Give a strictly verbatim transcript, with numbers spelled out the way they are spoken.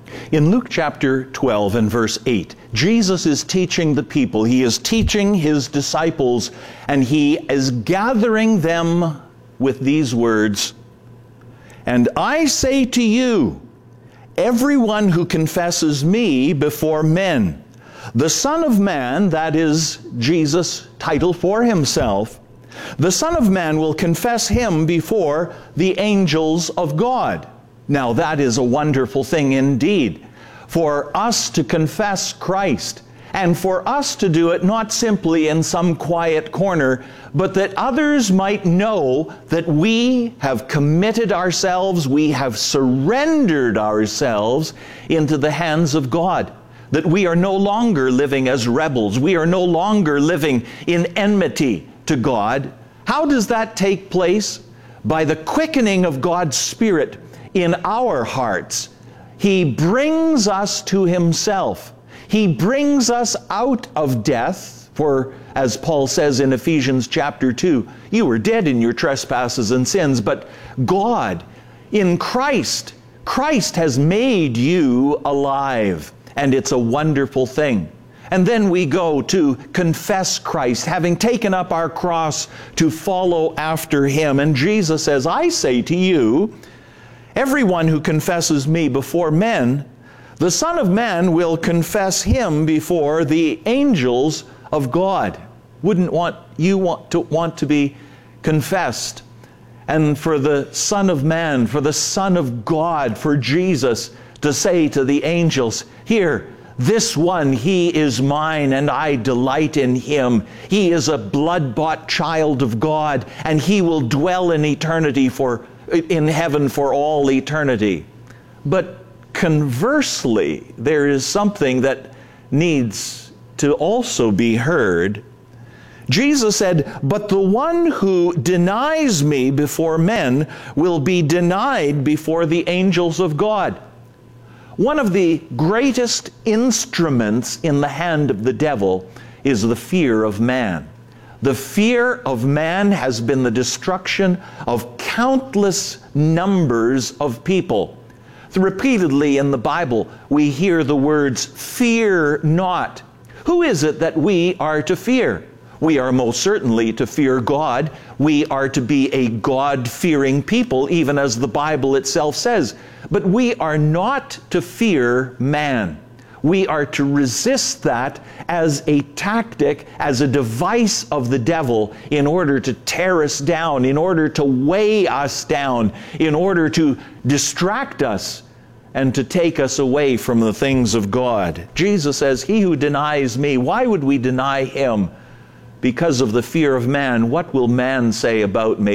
In Luke chapter twelve and verse eight, Jesus is teaching the people. He is teaching his disciples, and he is gathering them with these words, "And I say to you, everyone who confesses me before men, the Son of Man," that is Jesus' title for himself, "the Son of Man will confess him before the angels of God." Now that is a wonderful thing indeed, for us to confess Christ, and for us to do it not simply in some quiet corner, but that others might know that we have committed ourselves, we have surrendered ourselves into the hands of God, that we are no longer living as rebels, we are no longer living in enmity to God. How does that take place? By the quickening of God's Spirit in our hearts. He brings us to himself. He brings us out of death, for as Paul says in Ephesians chapter two, you were dead in your trespasses and sins, but God, in Christ, Christ has made you alive, and it's a wonderful thing. And then we go to confess Christ, having taken up our cross to follow after him. And Jesus says, "I say to you, everyone who confesses me before men, the Son of Man will confess him before the angels of God." Wouldn't want you want to want to be confessed? And for the Son of Man, for the Son of God, for Jesus to say to the angels, "Here, this one, he is mine, and I delight in him. He is a blood-bought child of God, and he will dwell in eternity for in heaven for all eternity." But conversely, there is something that needs to also be heard. Jesus said, "But the one who denies me before men will be denied before the angels of God." One of the greatest instruments in the hand of the devil is the fear of man. The fear of man has been the destruction of countless numbers of people. Repeatedly in the Bible, we hear the words, "Fear not." Who is it that we are to fear? We are most certainly to fear God. We are to be a God-fearing people, even as the Bible itself says. But we are not to fear man. We are to resist that as a tactic, as a device of the devil in order to tear us down, in order to weigh us down, in order to distract us and to take us away from the things of God. Jesus says, "He who denies me," why would we deny him? Because of the fear of man. What will man say about me?